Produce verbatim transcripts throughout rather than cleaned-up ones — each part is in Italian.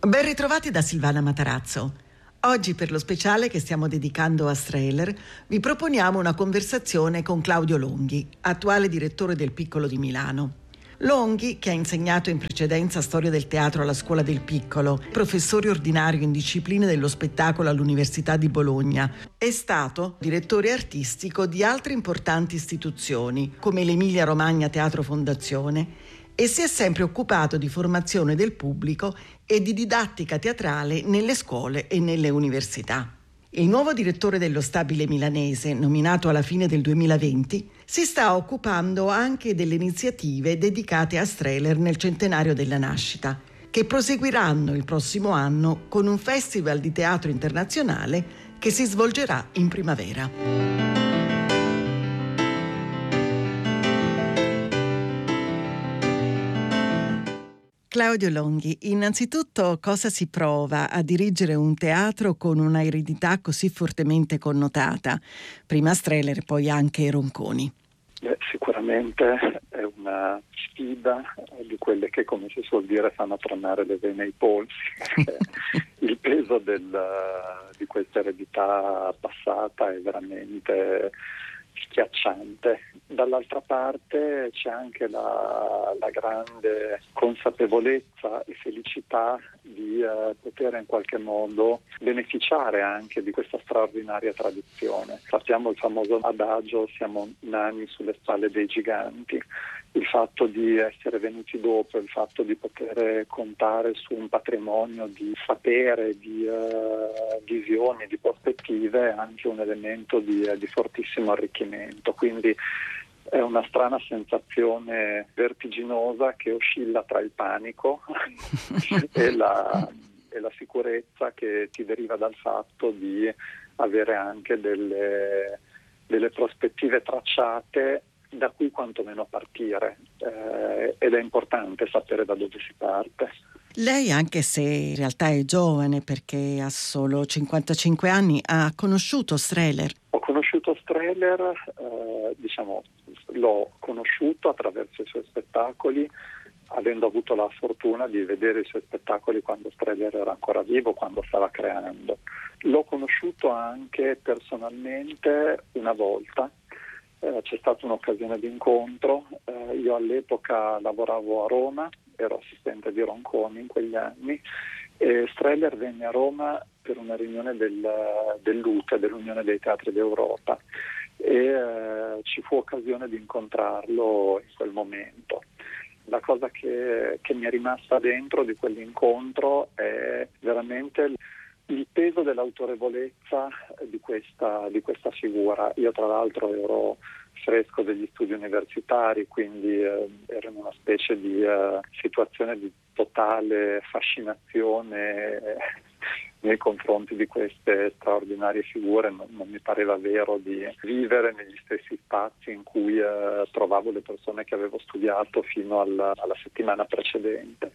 Ben ritrovati da Silvana Matarazzo. Oggi, per lo speciale che stiamo dedicando a Strehler, vi proponiamo una conversazione con Claudio Longhi, attuale direttore del Piccolo di Milano. Longhi, che ha insegnato in precedenza storia del teatro alla Scuola del Piccolo, professore ordinario in discipline dello spettacolo all'Università di Bologna, è stato direttore artistico di altre importanti istituzioni, come l'Emilia Romagna Teatro Fondazione, e si è sempre occupato di formazione del pubblico e di didattica teatrale nelle scuole e nelle università. Il nuovo direttore dello Stabile Milanese, nominato alla fine del duemilaventi, si sta occupando anche delle iniziative dedicate a Strehler nel centenario della nascita, che proseguiranno il prossimo anno con un festival di teatro internazionale che si svolgerà in primavera. Claudio Longhi, innanzitutto cosa si prova a dirigere un teatro con una eredità così fortemente connotata? Prima Strehler, poi anche Ronconi. Beh, sicuramente è una sfida di quelle che, come si suol dire, fanno tremare le vene ai polsi. Il peso del, di questa eredità passata è veramente schiacciante. Dall'altra parte c'è anche la, la grande consapevolezza e felicità di eh, poter in qualche modo beneficiare anche di questa straordinaria tradizione. Sappiamo il famoso adagio "siamo nani sulle spalle dei giganti". Il fatto di essere venuti dopo, il fatto di poter contare su un patrimonio di sapere, di uh, visioni, di prospettive è anche un elemento di, di fortissimo arricchimento. Quindi è una strana sensazione vertiginosa che oscilla tra il panico e, la, e la sicurezza che ti deriva dal fatto di avere anche delle, delle prospettive tracciate da cui quantomeno partire, eh, ed è importante sapere da dove si parte. Lei, anche se in realtà è giovane perché ha solo cinquantacinque anni, ha conosciuto Strehler? Ho conosciuto Strehler, eh, diciamo, l'ho conosciuto attraverso i suoi spettacoli, avendo avuto la fortuna di vedere i suoi spettacoli quando Strehler era ancora vivo, quando stava creando. L'ho conosciuto anche personalmente una volta. Eh, c'è stata un'occasione di incontro, eh, io all'epoca lavoravo a Roma, ero assistente di Ronconi in quegli anni, e Strehler venne a Roma per una riunione del, dell'U T E, dell'Unione dei Teatri d'Europa, e eh, ci fu occasione di incontrarlo in quel momento. La cosa che, che mi è rimasta dentro di quell'incontro è veramente il peso dell'autorevolezza di questa, di questa figura. Io tra l'altro ero fresco degli studi universitari, quindi eh, ero in una specie di eh, situazione di totale fascinazione eh, nei confronti di queste straordinarie figure. Non, non mi pareva vero di vivere negli stessi spazi in cui eh, trovavo le persone che avevo studiato fino alla, alla settimana precedente.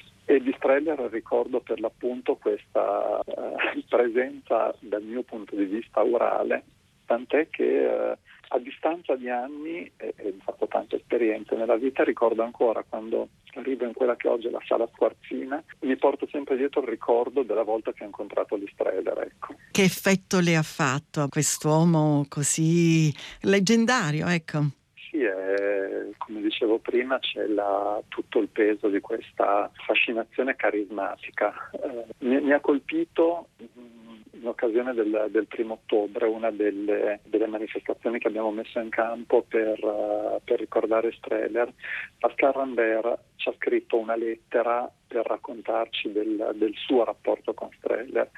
E di Strehler ricordo per l'appunto questa eh, presenza dal mio punto di vista orale, tant'è che eh, a distanza di anni, e, e ho fatto tante esperienze nella vita, ricordo ancora quando arrivo in quella che oggi è la Sala Squarzina, mi porto sempre dietro il ricordo della volta che ho incontrato di Strehler, ecco. Che effetto le ha fatto a quest'uomo così leggendario, ecco? Sì, è, come dicevo prima, c'è la, tutto il peso di questa fascinazione carismatica. Eh, mi, mi ha colpito in occasione del, del primo ottobre, una delle, delle manifestazioni che abbiamo messo in campo per, uh, per ricordare Strehler. Pascal Rambert ci ha scritto una lettera per raccontarci del, del suo rapporto con Strehler,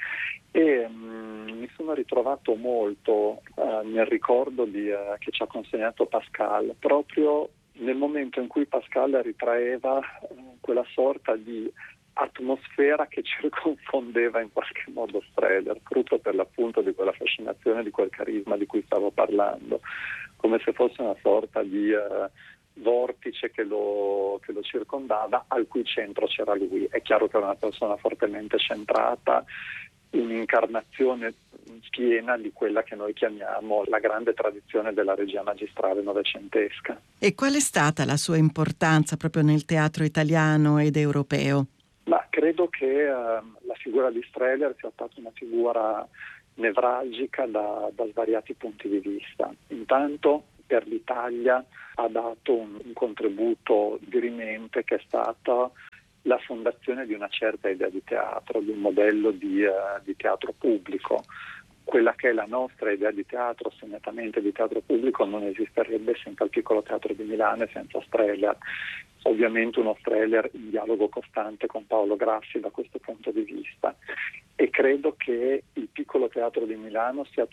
e um, mi sono ritrovato molto uh, nel ricordo di, uh, che ci ha consegnato Pascal, proprio nel momento in cui Pascal ritraeva uh, quella sorta di atmosfera che circonfondeva in qualche modo Strehler, frutto per l'appunto di quella fascinazione, di quel carisma di cui stavo parlando, come se fosse una sorta di uh, vortice che lo, che lo circondava, al cui centro c'era lui. È chiaro che era una persona fortemente centrata, un'incarnazione piena di quella che noi chiamiamo la grande tradizione della regia magistrale novecentesca. E qual è stata la sua importanza proprio nel teatro italiano ed europeo? Ma credo che eh, la figura di Strehler sia stata una figura nevralgica da, da svariati punti di vista. Intanto per l'Italia ha dato un, un contributo dirimente che è stato la fondazione di una certa idea di teatro, di un modello di, uh, di teatro pubblico. Quella che è la nostra idea di teatro, segnatamente di teatro pubblico, non esisterebbe senza il Piccolo Teatro di Milano e senza Strehler. Ovviamente uno Strehler in dialogo costante con Paolo Grassi da questo punto di vista. E credo che il Piccolo Teatro di Milano sia